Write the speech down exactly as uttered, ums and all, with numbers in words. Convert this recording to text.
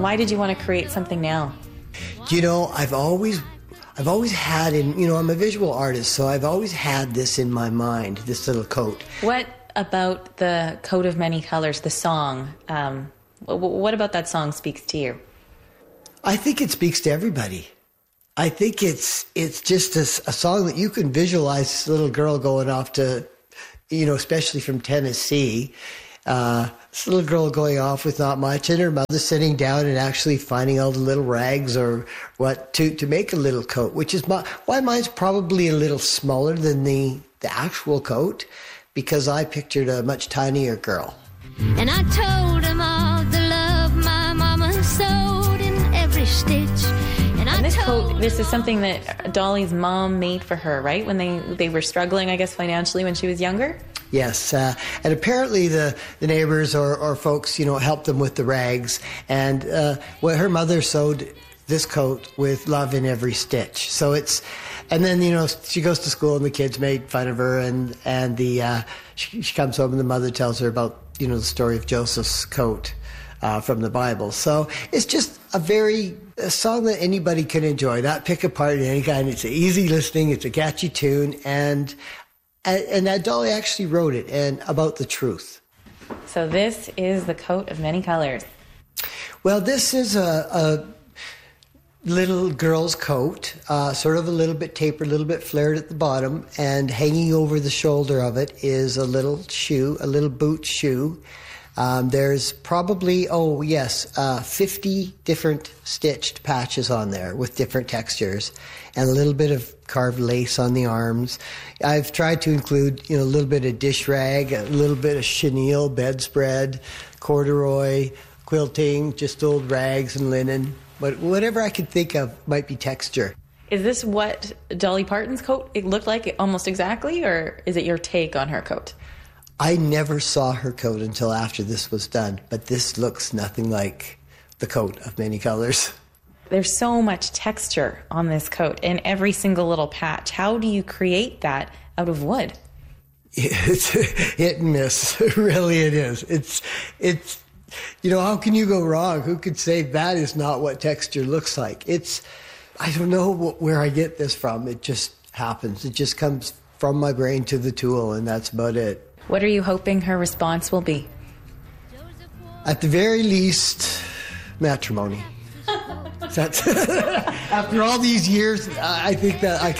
why did you want to create something now? You know, I've always, I've always had in, you know, I'm a visual artist, so I've always had this in my mind, this little coat. What about the Coat of Many Colors, the song? Um, what about that song speaks to you? I think it speaks to everybody. I think it's it's just a, a song that you can visualize this little girl going off to, you know, especially from Tennessee. Uh, this little girl going off with not much, and her mother sitting down and actually finding all the little rags or what to, to make a little coat, which is my, why mine's probably a little smaller than the, the actual coat, because I pictured a much tinier girl. And I told him all the love my mama sewed in every stitch. And, and I this told coat, this is something that Dolly's mom made for her, right? When they, they were struggling, I guess, financially when she was younger? Yes, uh, and apparently the, the neighbors or, or folks, you know, helped them with the rags. And uh, well, her mother sewed this coat with love in every stitch. So it's, and then, you know, she goes to school and the kids made fun of her, and, and the uh, she, she comes home and the mother tells her about, you know, the story of Joseph's coat uh, from the Bible. So it's just a very, a song that anybody can enjoy, not pick apart in any kind. It's easy listening, it's a catchy tune, and And that Dolly actually wrote it, and about the truth. So this is the Coat of Many Colors. Well, this is a, a little girl's coat, uh, sort of a little bit tapered, a little bit flared at the bottom, and hanging over the shoulder of it is a little shoe, a little boot shoe. Um, there's probably, oh yes, uh, fifty different stitched patches on there with different textures, and a little bit of carved lace on the arms. I've tried to include, you know, a little bit of dish rag, a little bit of chenille, bedspread, corduroy, quilting, just old rags and linen. But whatever I could think of might be texture. Is this what Dolly Parton's coat it looked like almost exactly, or is it your take on her coat? I never saw her coat until after this was done, but this looks nothing like the Coat of Many Colors. There's so much texture on this coat in every single little patch. How do you create that out of wood? It's hit and miss. Really it is. It's, it's, you know, how can you go wrong? Who could say that is not what texture looks like? It's, I don't know what, where I get this from. It just happens. It just comes from my brain to the tool, and that's about it. What are you hoping her response will be? At the very least, matrimony. That's after all these years, I think that I